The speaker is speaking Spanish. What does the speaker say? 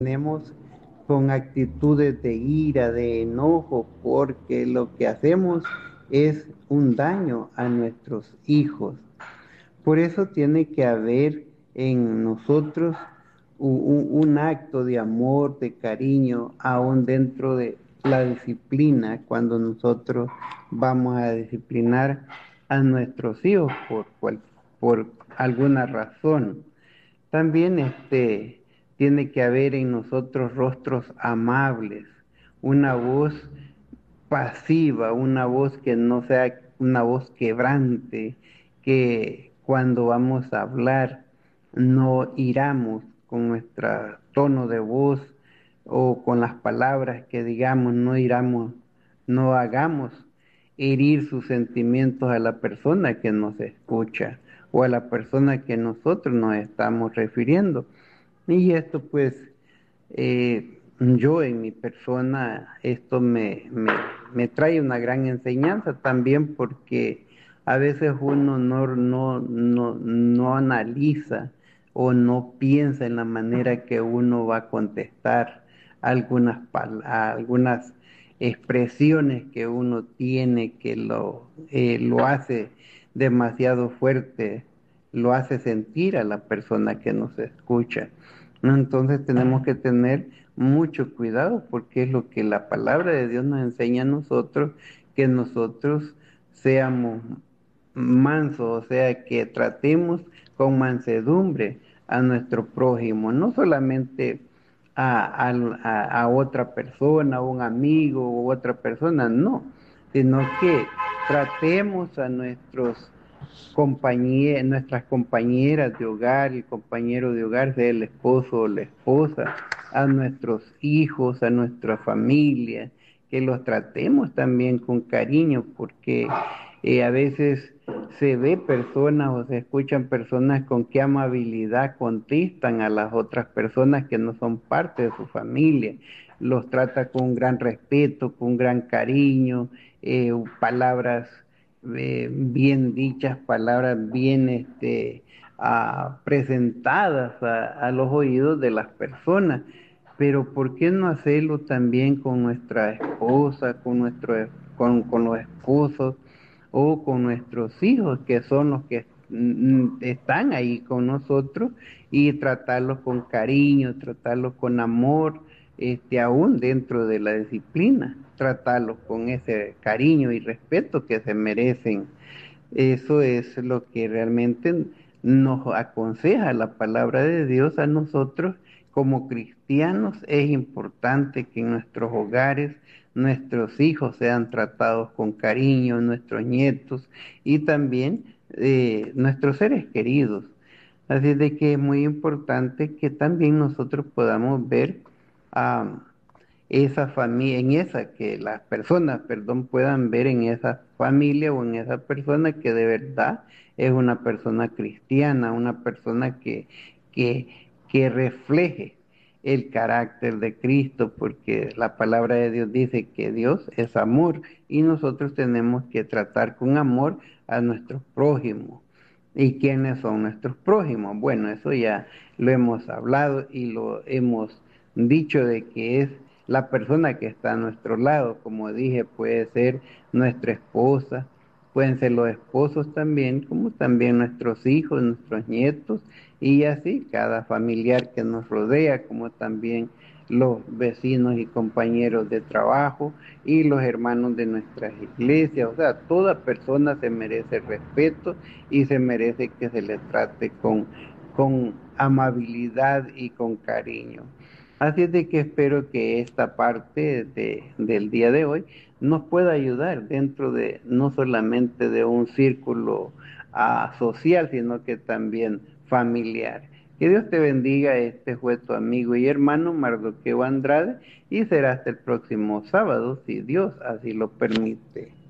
tenemos con actitudes de ira, de enojo, porque lo que hacemos es un daño a nuestros hijos. Por eso tiene que haber en nosotros un acto de amor, de cariño, aún dentro de la disciplina, cuando nosotros vamos a disciplinar a nuestros hijos por alguna razón. También tiene que haber en nosotros rostros amables, una voz pasiva, una voz que no sea una voz quebrante, que cuando vamos a hablar no iramos con nuestro tono de voz o con las palabras que digamos, no iramos, no hagamos herir sus sentimientos a la persona que nos escucha o a la persona que nosotros nos estamos refiriendo. Y esto pues yo en mi persona, esto me trae una gran enseñanza también porque a veces uno no analiza o no piensa en la manera que uno va a contestar algunas expresiones que uno tiene que lo hace demasiado fuerte, lo hace sentir a la persona que nos escucha. Entonces tenemos que tener mucho cuidado porque es lo que la palabra de Dios nos enseña a nosotros, que nosotros seamos mansos, o sea, que tratemos con mansedumbre a nuestro prójimo, no solamente a otra persona, a un amigo o otra persona, no, sino que tratemos a nuestras compañeras de hogar, el compañero de hogar, sea el esposo o la esposa, a nuestros hijos, a nuestra familia, que los tratemos también con cariño, porque a veces se ve personas o se escuchan personas con qué amabilidad contestan a las otras personas que no son parte de su familia. Los trata con un gran respeto, con un gran cariño, palabras bien dichas, palabras bien presentadas a los oídos de las personas. Pero ¿por qué no hacerlo también con nuestra esposa, con los esposos o con nuestros hijos, que son los que están ahí con nosotros, y tratarlos con cariño, tratarlos con amor, aún dentro de la disciplina, tratarlos con ese cariño y respeto que se merecen? Eso es lo que realmente nos aconseja la palabra de Dios a nosotros como cristianos. Es importante que en nuestros hogares nuestros hijos sean tratados con cariño, nuestros nietos y también nuestros seres queridos. Así de que es muy importante que también nosotros podamos ver a esa familia, que las personas, perdón, puedan ver en esa familia o en esa persona que de verdad es una persona cristiana, una persona que, que refleje el carácter de Cristo, porque la palabra de Dios dice que Dios es amor y nosotros tenemos que tratar con amor a nuestros prójimos. ¿Y quiénes son nuestros prójimos? Bueno, eso ya lo hemos hablado y lo hemos dicho, de que es la persona que está a nuestro lado. Como dije, puede ser nuestra esposa, pueden ser los esposos también, como también nuestros hijos, nuestros nietos, y así cada familiar que nos rodea, como también los vecinos y compañeros de trabajo y los hermanos de nuestras iglesias. O sea, toda persona se merece respeto y se merece que se le trate con amabilidad y con cariño. Así es de que espero que esta parte del día de hoy nos pueda ayudar dentro de no solamente de un círculo social, sino que también familiar. Que Dios te bendiga. Este fue tu amigo y hermano Mardoqueo Andrade y será hasta el próximo sábado, si Dios así lo permite.